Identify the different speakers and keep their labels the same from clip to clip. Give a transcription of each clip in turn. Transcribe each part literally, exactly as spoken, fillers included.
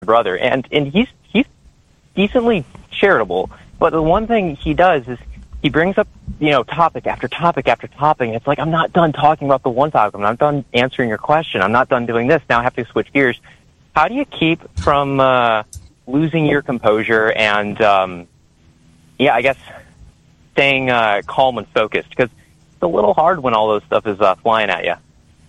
Speaker 1: brother, and, and he's he's decently charitable. But the one thing he does is he brings up, you know, topic after topic after topic, and it's like, I'm not done talking about the one topic. I'm not done answering your question. I'm not done doing this. Now I have to switch gears. How do you keep from uh, losing your composure and, um, yeah, I guess staying uh, calm and focused? Because it's a little hard when all those stuff is uh, flying at you.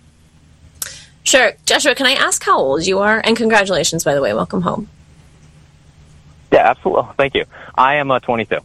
Speaker 2: Sure. Joshua, can I ask how old you are? And congratulations, by the way. Welcome home.
Speaker 1: Yeah, absolutely. Thank you. I am uh, twenty-two.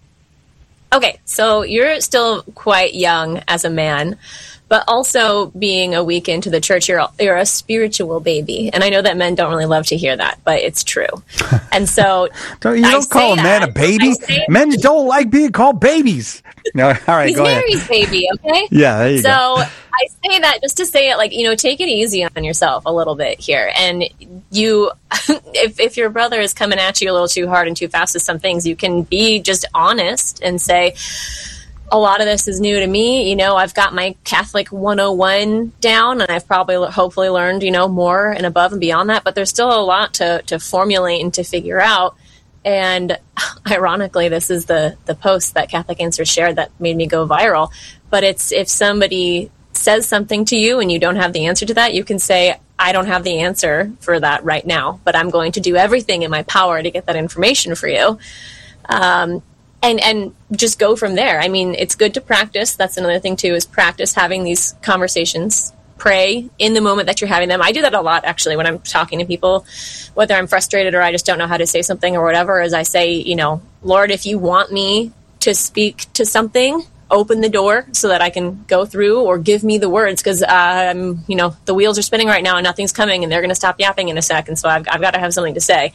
Speaker 2: Okay, so you're still quite young as a man, but also being a week into the church, you're you're a spiritual baby. And I know that men don't really love to hear that, but it's true. And so
Speaker 3: don't, you don't call a man that, a baby. Men don't like being called babies. No, all right,
Speaker 2: He's
Speaker 3: go
Speaker 2: Mary's
Speaker 3: ahead.
Speaker 2: baby, okay?
Speaker 3: Yeah, there you
Speaker 2: so,
Speaker 3: go.
Speaker 2: So I say that just to say it, like, you know, take it easy on yourself a little bit here. And you, if, if your brother is coming at you a little too hard and too fast with some things, you can be just honest and say, a lot of this is new to me. You know, I've got my Catholic one oh one down, and I've probably hopefully learned, you know, more and above and beyond that. But there's still a lot to, to formulate and to figure out. And ironically, this is the, the post that Catholic Answers shared that made me go viral. But it's if somebody says something to you and you don't have the answer to that, you can say, I don't have the answer for that right now, but I'm going to do everything in my power to get that information for you. Um, and, and just go from there. I mean, it's good to practice. That's another thing, too, is practice having these conversations. Pray in the moment that you're having them. I do that a lot, actually, when I'm talking to people, whether I'm frustrated or I just don't know how to say something or whatever, is I say, you know, Lord, if you want me to speak to something, open the door so that I can go through, or give me the words, because um, you know, the wheels are spinning right now and nothing's coming and they're going to stop yapping in a second. So I've, I've got to have something to say.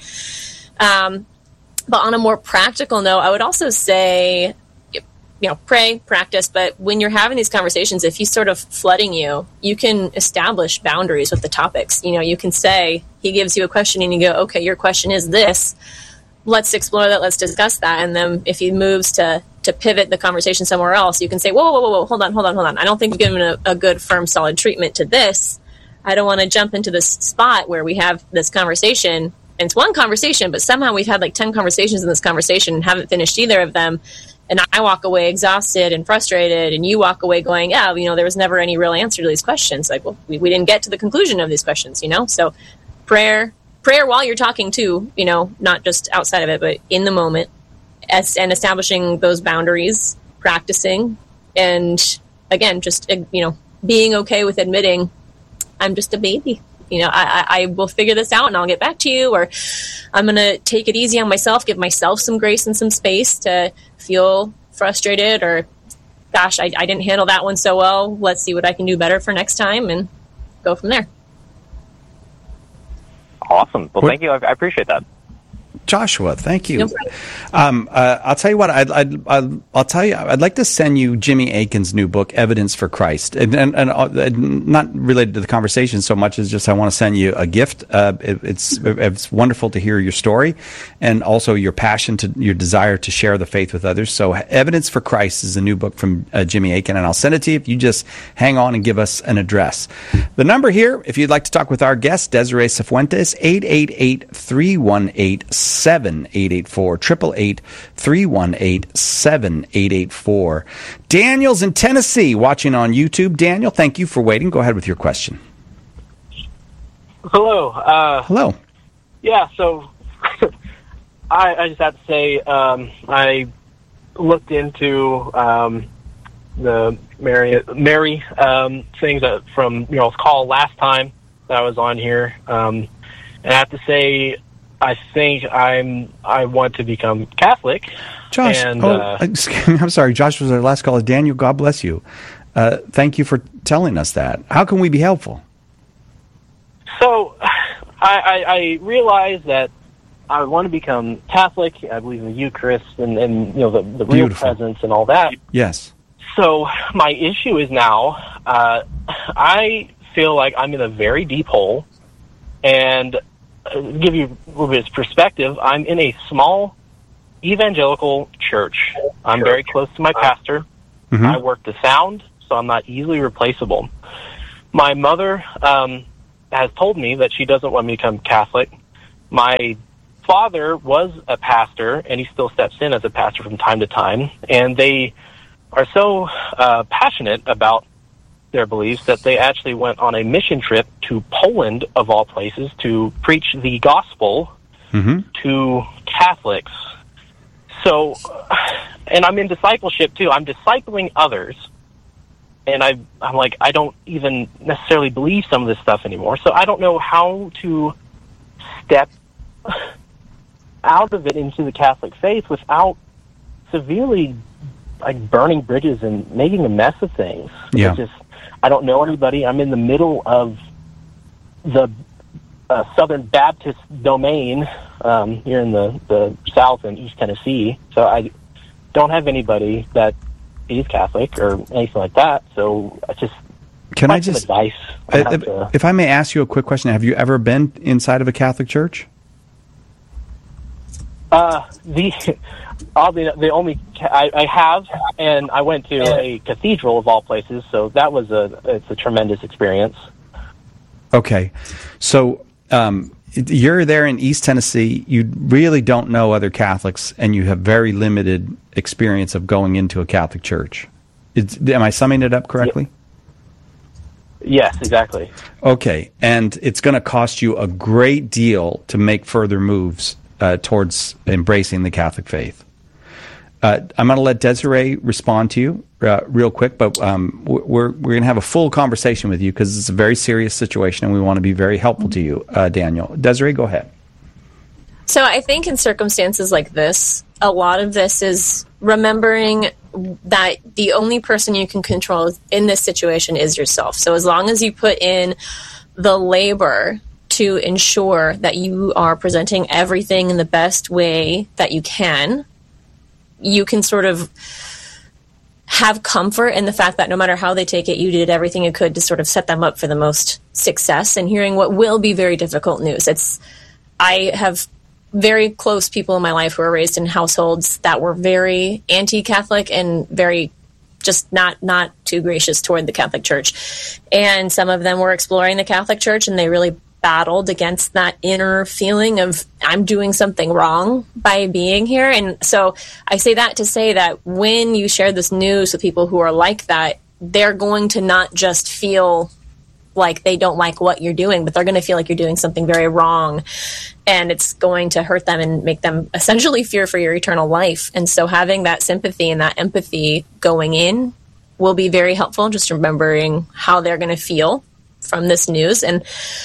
Speaker 2: Um, but on a more practical note, I would also say, you know, pray, practice, but when you're having these conversations, if he's sort of flooding you, you can establish boundaries with the topics. You know, you can say, he gives you a question and you go, okay, your question is this. Let's explore that. Let's discuss that. And then if he moves to, to pivot the conversation somewhere else, you can say, whoa, whoa, whoa, whoa, hold on, hold on, hold on. I don't think you've given a, a good, firm, solid treatment to this. I don't want to jump into this spot where we have this conversation. And it's one conversation, but somehow we've had like ten conversations in this conversation and haven't finished either of them. And I walk away exhausted and frustrated, and you walk away going, yeah, you know, there was never any real answer to these questions. Like, well, we, we didn't get to the conclusion of these questions, you know? So prayer, prayer while you're talking too, you know, not just outside of it, but in the moment, as, and establishing those boundaries, practicing, and again, just, you know, being okay with admitting, I'm just a baby. You know, I, I will figure this out and I'll get back to you, or I'm going to take it easy on myself, give myself some grace and some space to feel frustrated, or, gosh, I, I didn't handle that one so well. Let's see what I can do better for next time, and go from there.
Speaker 1: Awesome. Well, thank you. I, I appreciate that.
Speaker 3: Joshua, thank you.
Speaker 2: No
Speaker 3: um, uh, I'll tell you what. I'd, I'd, I'd, I'll tell you. I'd like to send you Jimmy Akin's new book, Evidence for Christ, and, and, and uh, not related to the conversation so much as just I want to send you a gift. Uh, it, it's it's wonderful to hear your story, and also your passion to your desire to share the faith with others. So, Evidence for Christ is a new book from uh, Jimmy Akin, and I'll send it to you if you just hang on and give us an address. The number here, if you'd like to talk with our guest, Desiree Cifuentes, eight eight eight, three one eight, seven eight eight four, eight eight eight, three one eight, seven eight eight four. Daniel's in Tennessee watching on YouTube. Daniel, thank you for waiting. Go ahead with your question.
Speaker 4: Hello. Uh,
Speaker 3: Hello.
Speaker 4: Yeah, so I, I just have to say um, I looked into um, the Mary, Mary um, things that from you know call last time that I was on here, um, and I have to say I think I'm I want to become Catholic.
Speaker 3: Josh,
Speaker 4: and,
Speaker 3: oh,
Speaker 4: uh,
Speaker 3: I'm sorry. Josh was our last caller. Daniel, God bless you. Uh, thank you for telling us that. How can we be helpful?
Speaker 4: So I, I, I realize that I want to become Catholic. I believe in the Eucharist and, and you know the, the real
Speaker 3: Beautiful.
Speaker 4: presence and all that.
Speaker 3: Yes.
Speaker 4: So my issue is now uh, I feel like I'm in a very deep hole, and uh, give you a little bit of perspective, I'm in a small evangelical church. I'm very close to my pastor.
Speaker 3: Mm-hmm.
Speaker 4: I work the sound, so I'm not easily replaceable. My mother um, has told me that she doesn't want me to become Catholic, my father was a pastor, and he still steps in as a pastor from time to time, and they are so uh, passionate about their beliefs that they actually went on a mission trip to Poland, of all places, to preach the gospel mm-hmm. to Catholics. So, and I'm in discipleship too. I'm discipling others, and I, I'm like, I don't even necessarily believe some of this stuff anymore. So I don't know how to step out of it into the Catholic faith without severely like burning bridges and making a mess of things.
Speaker 3: Yeah.
Speaker 4: It's just, I don't know anybody. I'm in the middle of the uh, Southern Baptist domain um, here in the, the South and East Tennessee. So I don't have anybody that is Catholic or anything like that. So I just
Speaker 3: can I just
Speaker 4: advice.
Speaker 3: I, if, to, if I may ask you a quick question, have you ever been inside of a Catholic church?
Speaker 4: Uh, the oddly, the only I, I have, and I went to a cathedral of all places, so that was a it's a tremendous experience.
Speaker 3: Okay, so um, you're there in East Tennessee. You really don't know other Catholics, and you have very limited experience of going into a Catholic church. It's, am I summing it up correctly?
Speaker 4: Yes, exactly.
Speaker 3: Okay, and it's going to cost you a great deal to make further moves Uh, towards embracing the Catholic faith. Uh, I'm going to let Desiree respond to you uh, real quick, but um, we're we're going to have a full conversation with you because it's a very serious situation, and we want to be very helpful to you, uh, Daniel. Desiree, go ahead.
Speaker 2: So I think in circumstances like this, a lot of this is remembering that the only person you can control in this situation is yourself. So as long as you put in the labor to ensure that you are presenting everything in the best way that you can, you can sort of have comfort in the fact that no matter how they take it, you did everything you could to sort of set them up for the most success and hearing what will be very difficult news. It's, I have very close people in my life who were raised in households that were very anti-Catholic and very just not, not too gracious toward the Catholic Church. And some of them were exploring the Catholic Church, and they really battled against that inner feeling of I'm doing something wrong by being here. And so I say that to say that when you share this news with people who are like that, they're going to not just feel like they don't like what you're doing, but they're going to feel like you're doing something very wrong, and it's going to hurt them and make them essentially fear for your eternal life. And so having that sympathy and that empathy going in will be very helpful, just remembering how they're going to feel from this news. And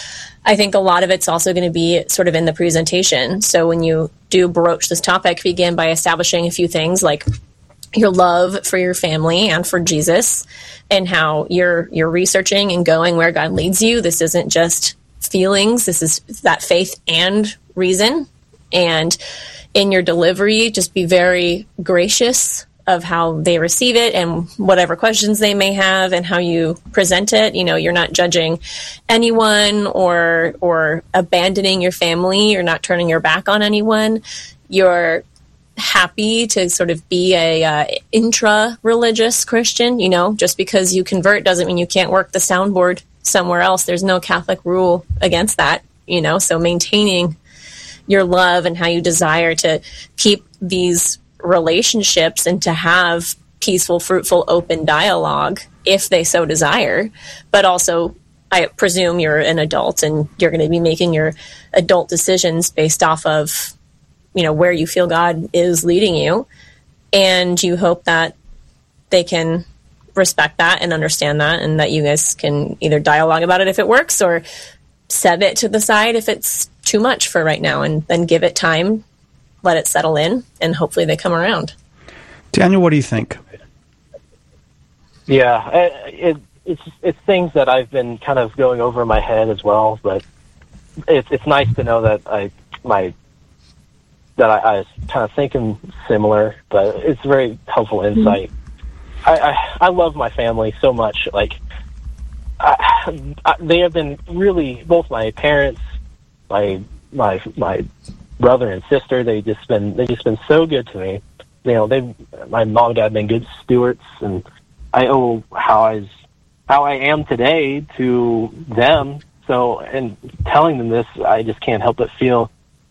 Speaker 2: I think a lot of it's also going to be sort of in the presentation. So when you do broach this topic, begin by establishing a few things like your love for your family and for Jesus, and how you're you're researching and going where God leads you. This isn't just feelings. This is that faith and reason. And in your delivery, just be very gracious of how they receive it and whatever questions they may have and how you present it. You know, you're not judging anyone or or abandoning your family. You're not turning your back on anyone. You're happy to sort of be a uh, intra-religious Christian. You know, just because you convert doesn't mean you can't work the soundboard somewhere else. There's no Catholic rule against that, you know, so maintaining your love and how you desire to keep these relationships and to have peaceful, fruitful, open dialogue if they so desire. But also, I presume you're an adult and you're going to be making your adult decisions based off of, you know, where you feel God is leading you. And you hope that they can respect that and understand that, and that you guys can either dialogue about it if it works or set it to the side if it's too much for right now, and then give it time, let it settle in, and hopefully they come around.
Speaker 3: Daniel, what do you think?
Speaker 4: Yeah, it, it's it's things that I've been kind of going over in my head as well, but it's it's nice to know that I my that I, I was kind of thinking similar, but it's very helpful insight. Mm-hmm. I, I I love my family so much. Like I, I, they have been really, both my parents, my my my brother and sister. They just been they just been so good to me. You know, they my mom and dad have been good stewards, and I owe how I was, how I am today to them. So, and telling them this, I just can't help but feel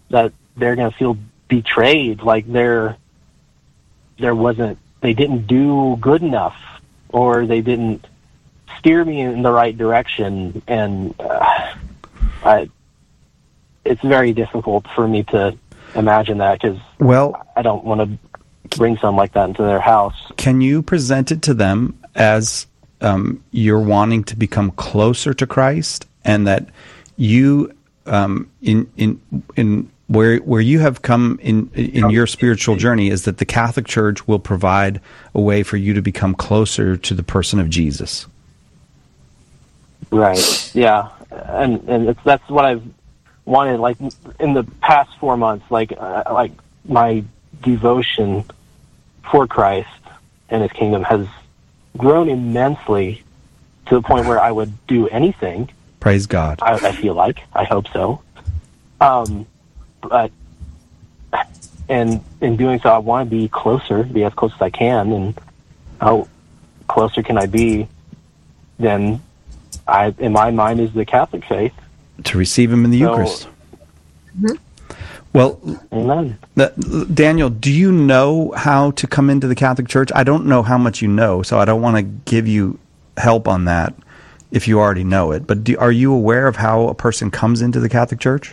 Speaker 4: that they're going to feel betrayed, like they're, there wasn't, they didn't do good enough, or they didn't steer me in the right direction. And uh, I, it's very difficult for me to imagine that, because
Speaker 3: well,
Speaker 4: I don't want to bring something like that into their house.
Speaker 3: Can you present it to them as um, you're wanting to become closer to Christ, and that you um, in in in where where you have come in in your spiritual journey is that the Catholic Church will provide a way for you to become closer to the person of Jesus?
Speaker 4: Right. Yeah. And and it's, that's what I've wanted. Like in the past four months, like uh, like my devotion for Christ and His kingdom has grown immensely, to the point where I would do anything.
Speaker 3: Praise God.
Speaker 4: I, I feel like. I hope so. Um, but and in doing so, I want to be closer, be as close as I can. And how closer can I be than I, in my mind, is the Catholic faith?
Speaker 3: To receive Him in the
Speaker 4: so,
Speaker 3: Eucharist.
Speaker 2: Mm-hmm.
Speaker 3: Well,
Speaker 4: Amen.
Speaker 3: Daniel, do you know how to come into the Catholic Church? I don't know how much you know, so I don't want to give you help on that if you already know it. But do, are you aware of how a person comes into the Catholic Church?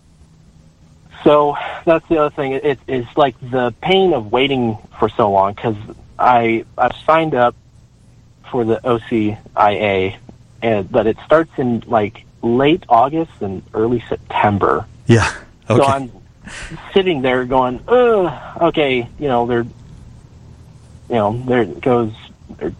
Speaker 4: So that's the other thing. It, it's like the pain of waiting for so long, because I I've signed up for the O C I A, and but it starts in like late August and early September.
Speaker 3: Yeah. Okay.
Speaker 4: So I'm sitting there going, ugh, okay, you know, there, you know, there it goes. There,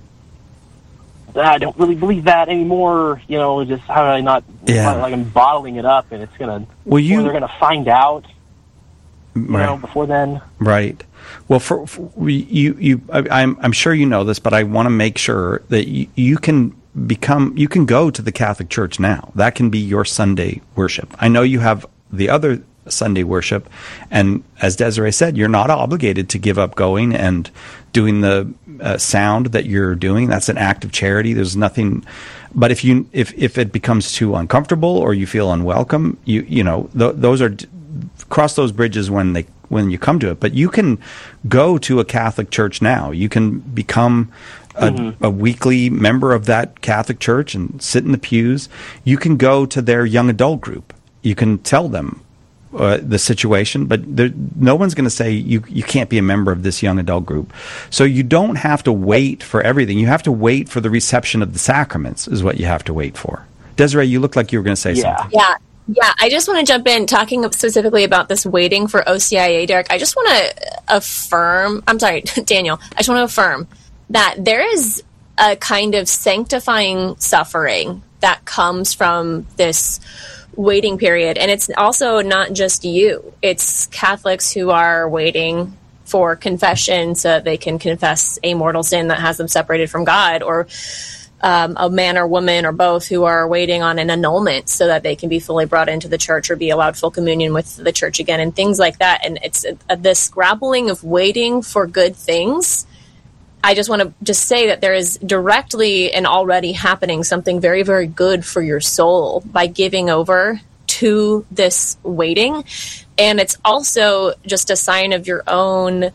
Speaker 4: I don't really believe that anymore. You know, just how did I not?
Speaker 3: Yeah.
Speaker 4: Like I'm bottling it up, and it's gonna.
Speaker 3: Well, you.
Speaker 4: Or they're gonna find out. You
Speaker 3: right.
Speaker 4: know, before then.
Speaker 3: Right. Well, for, for you, you, I, I'm, I'm sure you know this, but I want to make sure that you, you can become, you can go to the Catholic Church now. That can be your Sunday worship. I know you have the other Sunday worship, and as Desiree said, you're not obligated to give up going and doing the uh, sound that you're doing. That's an act of charity. There's nothing. But if you, if if it becomes too uncomfortable or you feel unwelcome, you you know th- those are. Cross those bridges when they when you come to it. But you can go to a Catholic church now. You can become a, mm-hmm. a weekly member of that Catholic church and sit in the pews. You can go to their young adult group. You can tell them uh, the situation, but there, no one's going to say you you can't be a member of this young adult group. So you don't have to wait for everything. You have to wait for the reception of the sacraments is what you have to wait for. Desiree, you look like you were going to say
Speaker 4: yeah.
Speaker 3: something.
Speaker 2: Yeah. Yeah, I just want to jump in, talking specifically about this waiting for O C I A, Derek. I just want to affirm, I'm sorry, Daniel, I just want to affirm that there is a kind of sanctifying suffering that comes from this waiting period. And it's also not just you. It's Catholics who are waiting for confession so that they can confess a mortal sin that has them separated from God, or Um, a man or woman or both who are waiting on an annulment so that they can be fully brought into the church or be allowed full communion with the church again, and things like that. And it's uh, this grappling of waiting for good things. I just want to just say that there is directly and already happening something very, very good for your soul by giving over to this waiting. And it's also just a sign of your own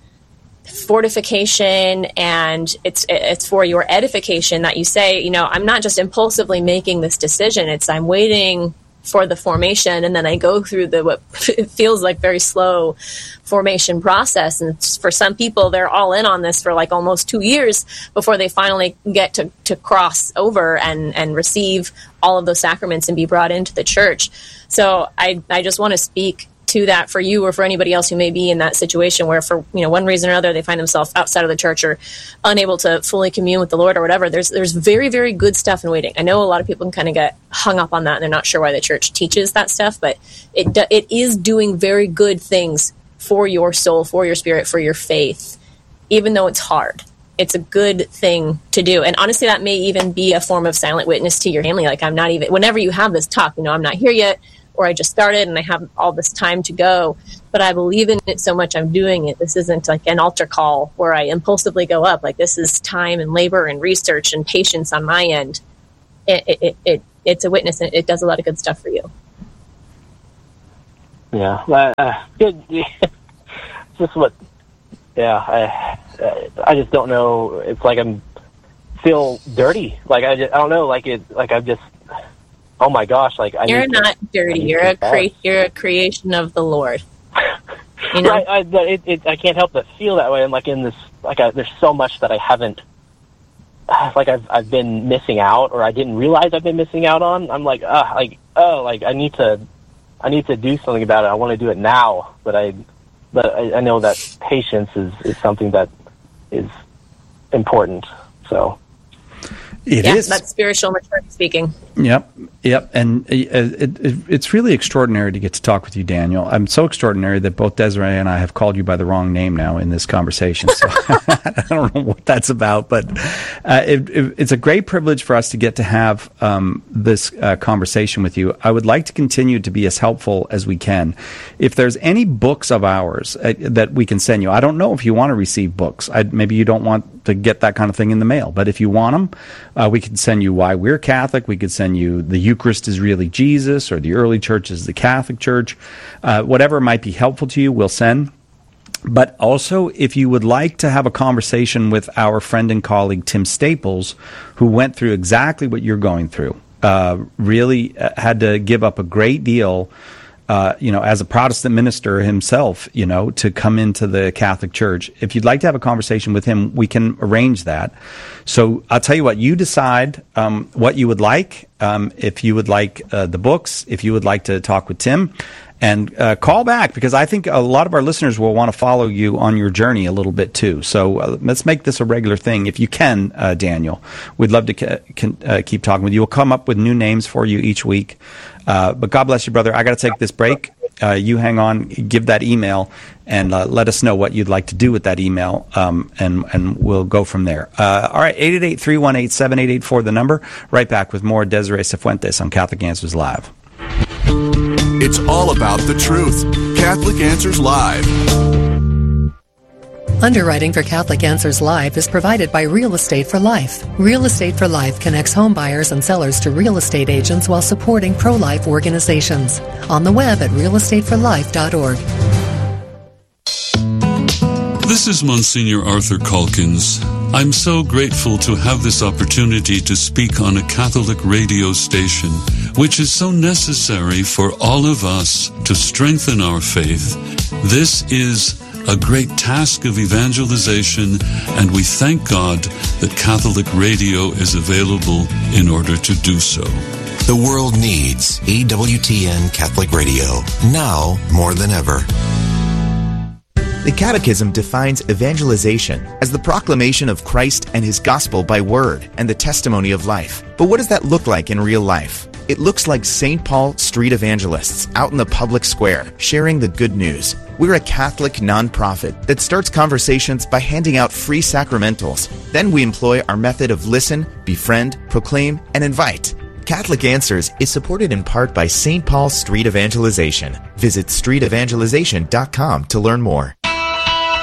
Speaker 2: fortification, and it's it's for your edification that you say, you know, I'm not just impulsively making this decision. It's I'm waiting for the formation, and then I go through the what it feels like very slow formation process. And for some people, they're all in on this for like almost two years before they finally get to, to cross over and, and receive all of those sacraments and be brought into the church. So I I just want to speak to that for you, or for anybody else who may be in that situation where for, you know, one reason or another they find themselves outside of the church or unable to fully commune with the Lord or whatever. There's there's very, very good stuff in waiting. I know a lot of people can kind of get hung up on that and they're not sure why the church teaches that stuff, but it do, it is doing very good things for your soul, for your spirit, for your faith, even though it's hard. It's a good thing to do. And honestly, that may even be a form of silent witness to your family. Like, I'm not even, whenever you have this talk, you know, I'm not here yet, or I just started and I have all this time to go, but I believe in it so much I'm doing it. This isn't like an altar call where I impulsively go up. Like, this is time and labor and research and patience on my end. It, it, it, it it's a witness, and it does a lot of good stuff for you.
Speaker 4: Yeah, uh, it, it's just what. Yeah, I, I just don't know. It's like I'm feel dirty. Like I, just, I don't know. Like it. Like I'm just. Oh my gosh! Like I
Speaker 2: you're
Speaker 4: need
Speaker 2: not
Speaker 4: to,
Speaker 2: dirty. You're a cre- you're a creation of the Lord. You know?
Speaker 4: Right. I, but it, it, I can't help but feel that way. I'm like in this. Like I, there's so much that I haven't. Like I've I've been missing out, or I didn't realize I've been missing out on. I'm like, uh, like oh, like I need to. I need to do something about it. I want to do it now, but I, but I, I know that patience is, is something that is important. So
Speaker 3: it
Speaker 2: yeah,
Speaker 3: is.
Speaker 2: That's spiritual maturity speaking.
Speaker 3: Yep, yep, and it, it, it, it's really extraordinary to get to talk with you, Daniel. I'm so extraordinary that both Desiree and I have called you by the wrong name now in this conversation. So I don't know what that's about, but uh, it, it, it's a great privilege for us to get to have um, this uh, conversation with you. I would like to continue to be as helpful as we can. If there's any books of ours uh, that we can send you, I don't know if you want to receive books. I, maybe you don't want to get that kind of thing in the mail, but if you want them, uh, we can send you Why We're Catholic. We could send you The Eucharist is Really Jesus, or The Early Church is the Catholic Church. Uh, whatever might be helpful to you, we'll send. But also, if you would like to have a conversation with our friend and colleague Tim Staples, who went through exactly what you're going through, uh, really had to give up a great deal, uh, you know, as a Protestant minister himself, you know, to come into the Catholic Church. If you'd like to have a conversation with him, we can arrange that. So I'll tell you what, you decide um, what you would like, um, if you would like uh, the books, if you would like to talk with Tim, and uh, call back, because I think a lot of our listeners will want to follow you on your journey a little bit too. So uh, let's make this a regular thing. If you can, uh, Daniel, we'd love to ca- can, uh, keep talking with you. We'll come up with new names for you each week. Uh, but God bless you, brother. I got to take this break. Uh, you hang on, give that email, and uh, let us know what you'd like to do with that email, um, and, and we'll go from there. Uh, all right, eight eight eight, three one eight, seven eight eight four, the number. Right back with more Desiree Cifuentes on Catholic Answers Live.
Speaker 5: It's all about the truth. Catholic Answers Live.
Speaker 6: Underwriting for Catholic Answers Live is provided by Real Estate for Life. Real Estate for Life connects home buyers and sellers to real estate agents while supporting pro-life organizations. On the web at real estate for life dot org.
Speaker 7: This is Monsignor Arthur Calkins. I'm so grateful to have this opportunity to speak on a Catholic radio station, which is so necessary for all of us to strengthen our faith. This is a great task of evangelization, and we thank God that Catholic radio is available in order to do so.
Speaker 8: The world needs E W T N Catholic Radio, now more than ever.
Speaker 9: The Catechism defines evangelization as the proclamation of Christ and His gospel by word and the testimony of life. But what does that look like in real life? It looks like Saint Paul street evangelists out in the public square sharing the good news. We're a Catholic nonprofit that starts conversations by handing out free sacramentals. Then we employ our method of listen, befriend, proclaim, and invite. Catholic Answers is supported in part by Saint Paul Street Evangelization. Visit street evangelization dot com to learn more.